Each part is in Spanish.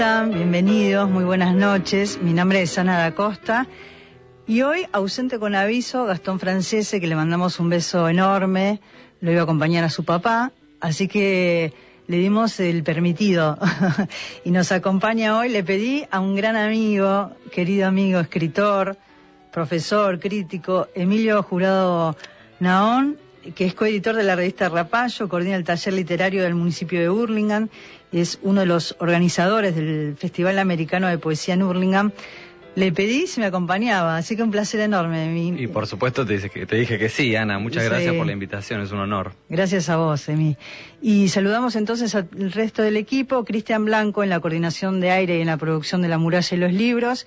Bienvenidos, muy buenas noches. Mi nombre es Ana da Costa y hoy, ausente con aviso, Gastón Francese, que le mandamos un beso enorme, lo iba a acompañar a su papá, así que le dimos el permitido y nos acompaña hoy. Le pedí a un gran amigo, querido amigo, escritor, profesor, crítico, Emilio Jurado Naón, que es coeditor de la revista Rapallo, coordina el taller literario del municipio de Hurlingham y es uno de los organizadores del Festival Americano de Poesía en Hurlingham. Le pedí si me acompañaba, así que un placer enorme. Y por supuesto te dije que sí, Ana. Muchas gracias por la invitación, es un honor. Gracias a vos, Emi. Y saludamos entonces al resto del equipo: Cristian Blanco en la coordinación de aire y en la producción de La Muralla y los Libros,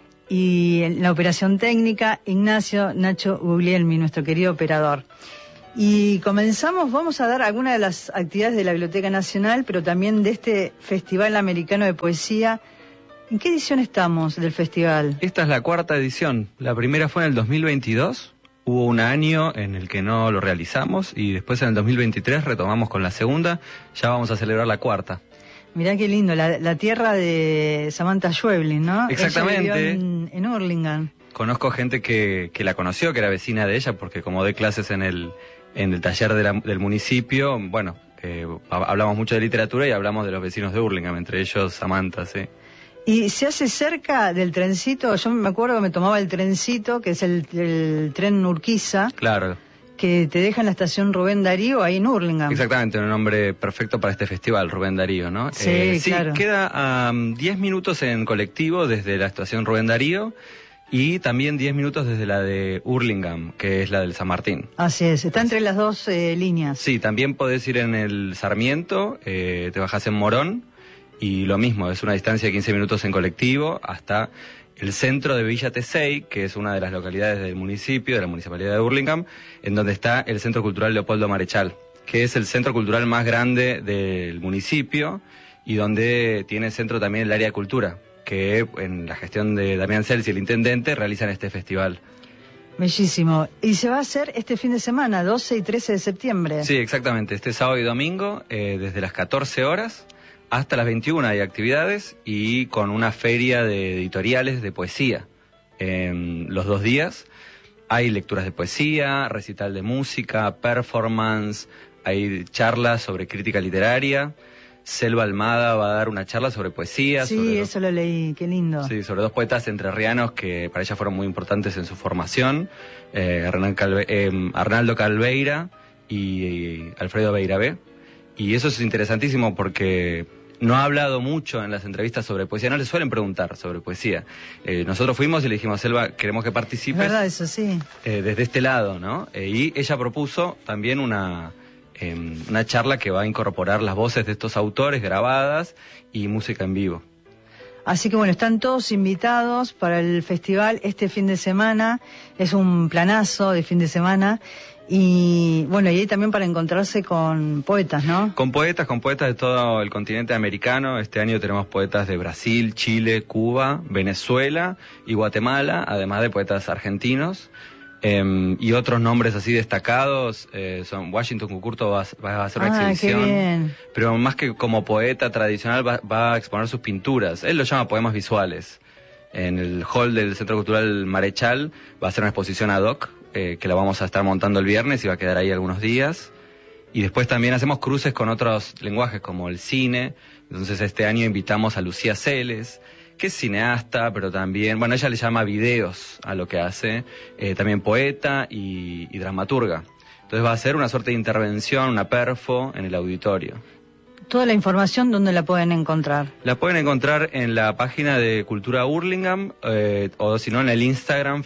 y en la operación técnica, Ignacio Nacho Guglielmi, nuestro querido operador. Y comenzamos, vamos a dar algunas de las actividades de la Biblioteca Nacional, pero también de este Festival Americano de Poesía. ¿En qué edición estamos del festival? Esta es la cuarta edición. La primera fue en el 2022. Hubo un año en el que no lo realizamos y después en el 2023 retomamos con la segunda. Ya vamos a celebrar la cuarta. Mirá qué lindo, la tierra de Samantha Schweblin, ¿no? Exactamente. Ella vivió en Hurlingham. Conozco gente que la conoció, que era vecina de ella, porque como doy clases en el taller del municipio, bueno, hablamos mucho de literatura y hablamos de los vecinos de Hurlingham, entre ellos Samantha, sí. ¿Y se hace cerca del trencito? Yo me acuerdo que me tomaba el trencito, que es el tren Urquiza. Claro. Que te deja en la estación Rubén Darío, ahí en Hurlingham. Exactamente, un nombre perfecto para este festival, Rubén Darío, ¿no? Sí, claro. Queda a 10 minutos en colectivo desde la estación Rubén Darío y también 10 minutos desde la de Hurlingham, que es la del San Martín. Así es, está entre las dos líneas. Sí, también podés ir en el Sarmiento, te bajás en Morón y lo mismo, es una distancia de 15 minutos en colectivo hasta el centro de Villa Tesey, que es una de las localidades del municipio, de la municipalidad de Hurlingham, en donde está el Centro Cultural Leopoldo Marechal, que es el centro cultural más grande del municipio y donde tiene centro también el área de cultura, que en la gestión de Damián Celsi, el intendente, realizan este festival. Bellísimo. Y se va a hacer este fin de semana, 12 y 13 de septiembre. Sí, exactamente. Este sábado y domingo, desde las 14 horas hasta las 21 hay actividades y con una feria de editoriales de poesía. Los 2 días hay lecturas de poesía, recital de música, performance, hay charlas sobre crítica literaria. Selva Almada va a dar una charla sobre poesía. Sí, eso lo leí, qué lindo. Sí, sobre 2 poetas entrerrianos que para ella fueron muy importantes en su formación, Arnaldo Calveira y Alfredo Beirabé. Y eso es interesantísimo porque no ha hablado mucho en las entrevistas sobre poesía, no le suelen preguntar sobre poesía. Nosotros fuimos y le dijimos, Selva, queremos que participes. Es verdad, eso sí. Desde este lado, ¿no? Y ella propuso también una charla que va a incorporar las voces de estos autores grabadas y música en vivo. Así que bueno, están todos invitados para el festival este fin de semana. Es un planazo de fin de semana. Y bueno, y ahí también para encontrarse con poetas, ¿no? Con poetas de todo el continente americano. Este año tenemos poetas de Brasil, Chile, Cuba, Venezuela y Guatemala, además de poetas argentinos. Y otros nombres así destacados son Washington Cucurto va a hacer una exhibición, qué bien. Pero más que como poeta tradicional va a exponer sus pinturas. Él lo llama poemas visuales. En el hall del Centro Cultural Marechal va a hacer una exposición ad hoc que la vamos a estar montando el viernes y va a quedar ahí algunos días. Y después también hacemos cruces con otros lenguajes como el cine. Entonces este año invitamos a Lucía Celes, que es cineasta, pero también, bueno, ella le llama videos a lo que hace, también poeta y dramaturga. Entonces va a ser una suerte de intervención, una perfo en el auditorio. Toda la información, ¿dónde la pueden encontrar? La pueden encontrar en la página de Cultura Hurlingham, o si no en el Instagram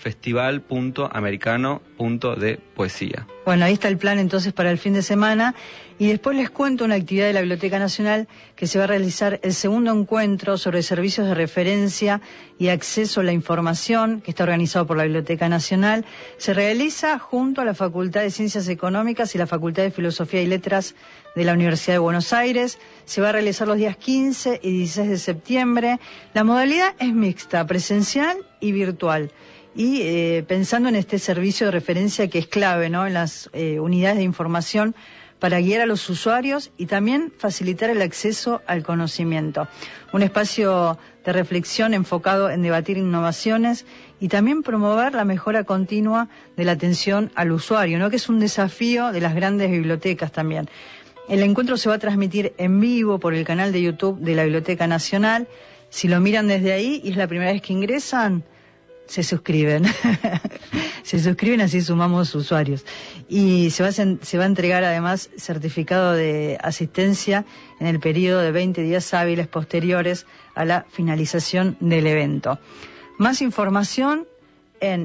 festival.americano.de-poesía. Bueno, ahí está el plan entonces para el fin de semana. Y después les cuento una actividad de la Biblioteca Nacional que se va a realizar el segundo encuentro sobre servicios de referencia y acceso a la información, que está organizado por la Biblioteca Nacional. Se realiza junto a la Facultad de Ciencias Económicas y la Facultad de Filosofía y Letras de la Universidad de Buenos Aires. Se va a realizar los días 15 y 16 de septiembre. La modalidad es mixta, presencial y virtual. Y pensando en este servicio de referencia que es clave, ¿no?, en las unidades de información para guiar a los usuarios y también facilitar el acceso al conocimiento. Un espacio de reflexión enfocado en debatir innovaciones y también promover la mejora continua de la atención al usuario, ¿no? Que es un desafío de las grandes bibliotecas también. El encuentro se va a transmitir en vivo por el canal de YouTube de la Biblioteca Nacional. Si lo miran desde ahí y es la primera vez que ingresan, se suscriben. Se suscriben, así sumamos usuarios. Y se va a entregar además certificado de asistencia en el periodo de 20 días hábiles posteriores a la finalización del evento. Más información en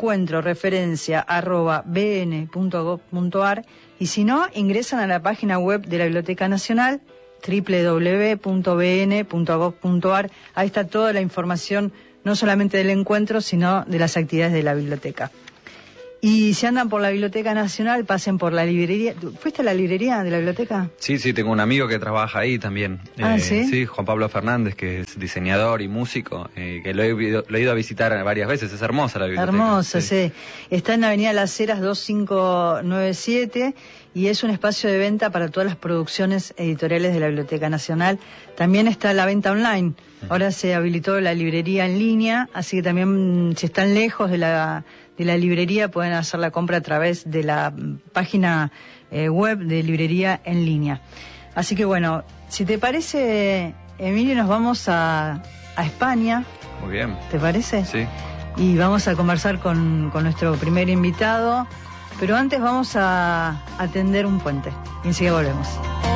encuentroreferencia@bn.gov.ar y si no, ingresan a la página web de la Biblioteca Nacional www.bn.gov.ar. Ahí está toda la información, no solamente del encuentro, sino de las actividades de la biblioteca. Y si andan por la Biblioteca Nacional, pasen por la librería. ¿Fuiste a la librería de la biblioteca? Sí, tengo un amigo que trabaja ahí también. ¿Sí? Sí, Juan Pablo Fernández, que es diseñador y músico, que lo he ido a visitar varias veces. Es hermosa la biblioteca. Hermosa, sí. Está en la Avenida Las Heras 2597 y es un espacio de venta para todas las producciones editoriales de la Biblioteca Nacional. También está la venta online. Ahora se habilitó la librería en línea, así que también si están lejos de la librería pueden hacer la compra a través de la página web de librería en línea. Así que bueno, si te parece, Emilio, nos vamos a España. Muy bien. ¿Te parece? Sí. Y vamos a conversar con nuestro primer invitado, pero antes vamos a atender un puente y enseguida volvemos.